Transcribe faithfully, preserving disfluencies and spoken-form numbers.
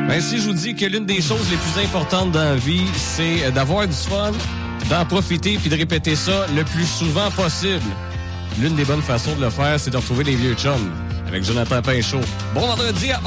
Ben, si je vous dis que l'une des choses les plus importantes dans la vie, c'est d'avoir du fun, d'en profiter puis de répéter ça le plus souvent possible. L'une des bonnes façons de le faire, c'est de retrouver les vieux chums avec Jonathan Pinchot. Bon vendredi à